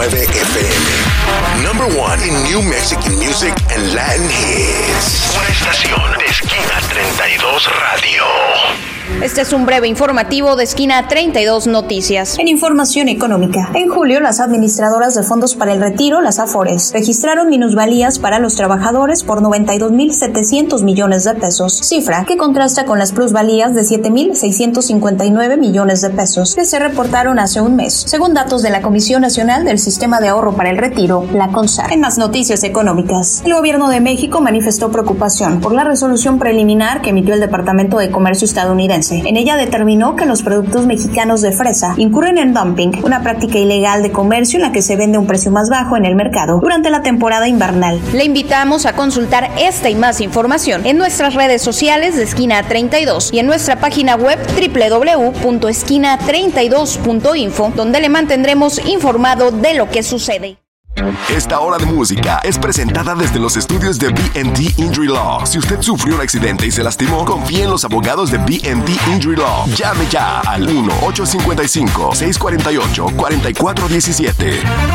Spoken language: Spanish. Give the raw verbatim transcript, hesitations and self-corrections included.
nueve F M. Number one in New Mexican music and Latin hits. Una estación de Esquina treinta y dos Radio. Este es un breve informativo de Esquina treinta y dos Noticias. En información económica, en julio las administradoras de fondos para el retiro, las Afores, registraron minusvalías para los trabajadores por noventa y dos mil setecientos millones de pesos, cifra que contrasta con las plusvalías de siete mil seiscientos cincuenta y nueve millones de pesos que se reportaron hace un mes, según datos de la Comisión Nacional del Sistema de Ahorro para el Retiro, la CONSAR. En más noticias económicas, el gobierno de México manifestó preocupación por la resolución preliminar que emitió el Departamento de Comercio estadounidense. En ella determinó que los productos mexicanos de fresa incurren en dumping, una práctica ilegal de comercio en la que se vende a un precio más bajo en el mercado durante la temporada invernal. Le invitamos a consultar esta y más información en nuestras redes sociales de Esquina treinta y dos y en nuestra página web doble u doble u doble u punto esquina treinta y dos punto info, donde le mantendremos informado de lo que sucede. Esta hora de música es presentada desde los estudios de B and T Injury Law. Si usted sufrió un accidente y se lastimó, confíe en los abogados de B and T Injury Law. Llame ya al uno ocho cinco cinco, seis cuatro ocho, cuatro cuatro uno siete.